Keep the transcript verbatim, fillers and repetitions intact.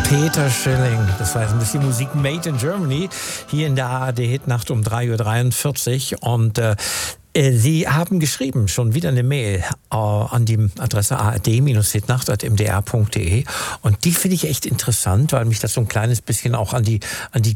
Peter Schilling, das war jetzt ein bisschen Musik made in Germany, hier in der A R D-Hitnacht um drei Uhr dreiundvierzig und äh, Sie haben geschrieben, schon wieder eine Mail äh, an die Adresse a r d hitnacht at m d r punkt d e und die finde ich echt interessant, weil mich das so ein kleines bisschen auch an die, an die